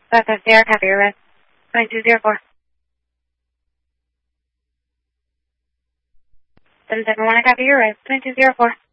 Southwest Sierra, copy your red. 2204. 771, I copy your red. 2204.